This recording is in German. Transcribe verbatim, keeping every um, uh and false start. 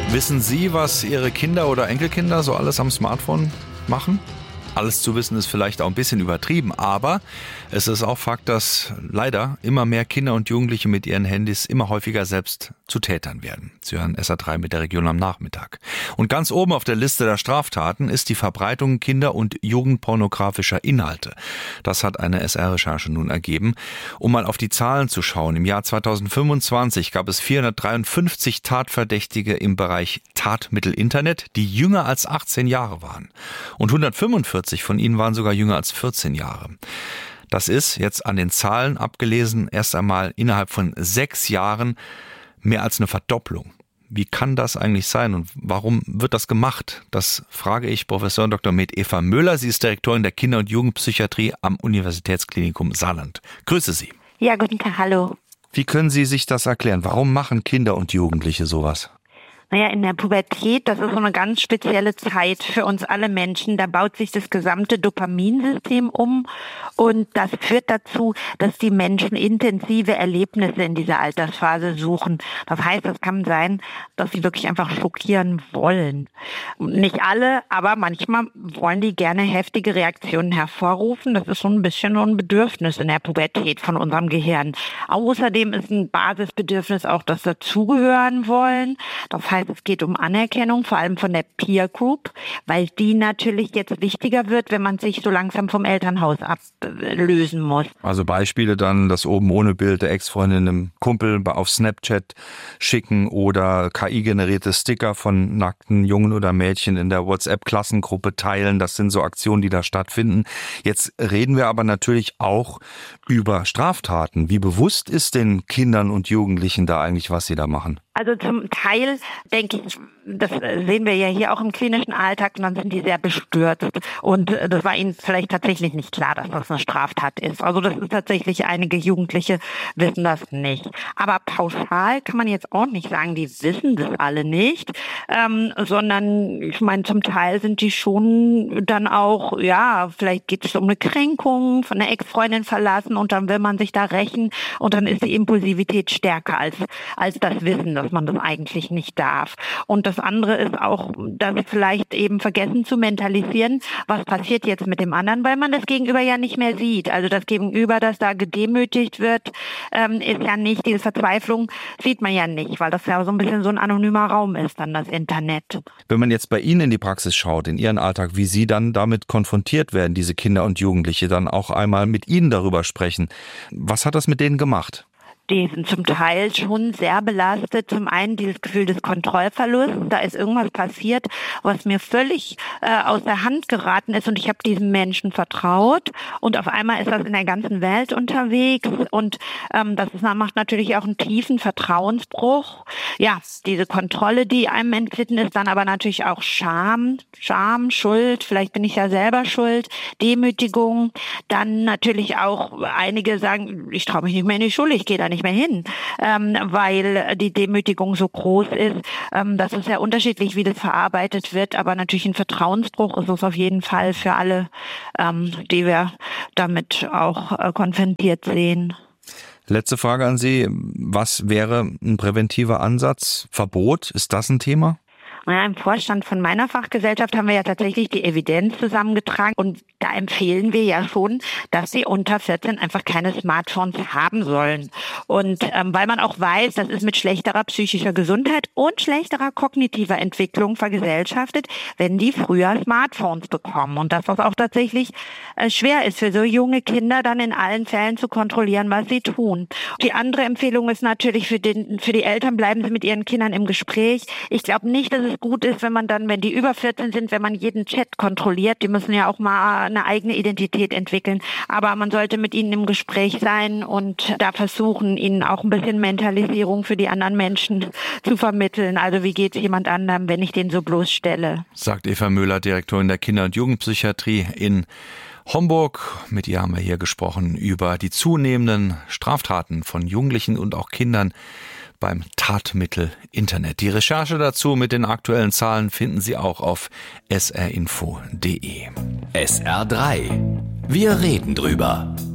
Wissen Sie, was Ihre Kinder oder Enkelkinder so alles am Smartphone machen? Alles zu wissen ist vielleicht auch ein bisschen übertrieben, aber es ist auch Fakt, dass leider immer mehr Kinder und Jugendliche mit ihren Handys immer häufiger selbst zu Tätern werden. Sie hören S R drei mit der Region am Nachmittag. Und ganz oben auf der Liste der Straftaten ist die Verbreitung kinder- und jugendpornografischer Inhalte. Das hat eine S R-Recherche nun ergeben. Um mal auf die Zahlen zu schauen, im Jahr zweitausendfünfundzwanzig gab es vierhundertdreiundfünfzig Tatverdächtige im Bereich Tatmittel Internet, die jünger als achtzehn Jahre waren. Und hundertfünfundvierzig von ihnen waren sogar jünger als vierzehn Jahre. Das ist jetzt an den Zahlen abgelesen erst einmal innerhalb von sechs Jahren mehr als eine Verdopplung. Wie kann das eigentlich sein und warum wird das gemacht? Das frage ich Professorin Doktor Med Eva Möller. Sie ist Direktorin der Kinder- und Jugendpsychiatrie am Universitätsklinikum Saarland. Grüße Sie. Ja, guten Tag, hallo. Wie können Sie sich das erklären? Warum machen Kinder und Jugendliche sowas? Naja, in der Pubertät, das ist so eine ganz spezielle Zeit für uns alle Menschen. Da baut sich das gesamte Dopaminsystem um und das führt dazu, dass die Menschen intensive Erlebnisse in dieser Altersphase suchen. Das heißt, es kann sein, dass sie wirklich einfach schockieren wollen. Nicht alle, aber manchmal wollen die gerne heftige Reaktionen hervorrufen. Das ist so ein bisschen so ein Bedürfnis in der Pubertät von unserem Gehirn. Außerdem ist ein Basisbedürfnis auch das Dazugehören wollen. Das heißt, es geht um Anerkennung, vor allem von der Peer Group, weil die natürlich jetzt wichtiger wird, wenn man sich so langsam vom Elternhaus ablösen muss. Also Beispiele dann, das oben ohne Bild der Ex-Freundin einem Kumpel auf Snapchat schicken oder K I-generierte Sticker von nackten Jungen oder Mädchen in der WhatsApp-Klassengruppe teilen. Das sind so Aktionen, die da stattfinden. Jetzt reden wir aber natürlich auch über Straftaten. Wie bewusst ist den Kindern und Jugendlichen da eigentlich, was sie da machen? Also zum Teil denke ich, das sehen wir ja hier auch im klinischen Alltag, und dann sind die sehr bestürzt. Und das war ihnen vielleicht tatsächlich nicht klar, dass das eine Straftat ist. Also das ist tatsächlich, einige Jugendliche wissen das nicht. Aber pauschal kann man jetzt auch nicht sagen, die wissen das alle nicht, ähm, sondern ich meine, zum Teil sind die schon dann auch, ja, vielleicht geht es um eine Kränkung, von einer Ex-Freundin verlassen und dann will man sich da rächen und dann ist die Impulsivität stärker als, als das Wissen, dass man das eigentlich nicht darf. Und das andere ist auch, dass vielleicht eben vergessen zu mentalisieren, was passiert jetzt mit dem anderen, weil man das Gegenüber ja nicht mehr sieht. Also das Gegenüber, das da gedemütigt wird, ähm, ist ja nicht, diese Verzweiflung sieht man ja nicht, weil das ja so ein bisschen so ein anonymer Raum ist, dann das Internet. Wenn man jetzt bei Ihnen in die Praxis schaut, in Ihren Alltag, wie Sie dann damit konfrontiert werden, diese Kinder und Jugendliche, dann auch einmal mit Ihnen darüber sprechen. Was hat das mit denen gemacht? Die sind zum Teil schon sehr belastet. Zum einen dieses Gefühl des Kontrollverlusts. Da ist irgendwas passiert, was mir völlig äh, aus der Hand geraten ist und ich habe diesem Menschen vertraut und auf einmal ist das in der ganzen Welt unterwegs und ähm, das ist, macht natürlich auch einen tiefen Vertrauensbruch. Ja, diese Kontrolle, die einem entglitten ist, dann aber natürlich auch Scham, Scham, Schuld, vielleicht bin ich ja selber schuld, Demütigung. Dann natürlich auch, einige sagen, ich traue mich nicht mehr in die Schule, ich gehe da nicht mehr hin, ähm, weil die Demütigung so groß ist. Ähm, das ist sehr unterschiedlich, wie das verarbeitet wird, aber natürlich ein Vertrauensbruch ist es auf jeden Fall für alle, ähm, die wir damit auch äh, konfrontiert sehen. Letzte Frage an Sie. Was wäre ein präventiver Ansatz? Verbot? Ist das ein Thema? Ja, im Vorstand von meiner Fachgesellschaft haben wir ja tatsächlich die Evidenz zusammengetragen und da empfehlen wir ja schon, dass sie unter vierzehn einfach keine Smartphones haben sollen. Und ähm, weil man auch weiß, das ist mit schlechterer psychischer Gesundheit und schlechterer kognitiver Entwicklung vergesellschaftet, wenn die früher Smartphones bekommen. Und dass das auch tatsächlich äh, schwer ist für so junge Kinder, dann in allen Fällen zu kontrollieren, was sie tun. Die andere Empfehlung ist natürlich für den, für die Eltern, bleiben sie mit ihren Kindern im Gespräch. Ich glaube nicht, dass es gut ist, wenn man dann, wenn die über vierzehn sind, wenn man jeden Chat kontrolliert. Die müssen ja auch mal eine eigene Identität entwickeln. Aber man sollte mit ihnen im Gespräch sein und da versuchen, ihnen auch ein bisschen Mentalisierung für die anderen Menschen zu vermitteln. Also wie geht es jemand anderem, wenn ich den so bloßstelle? Sagt Eva Möller, Direktorin der Kinder- und Jugendpsychiatrie in Homburg. Mit ihr haben wir hier gesprochen über die zunehmenden Straftaten von Jugendlichen und auch Kindern beim Tatmittel Internet. Die Recherche dazu mit den aktuellen Zahlen finden Sie auch auf s r info punkt d e. S R drei. Wir reden drüber.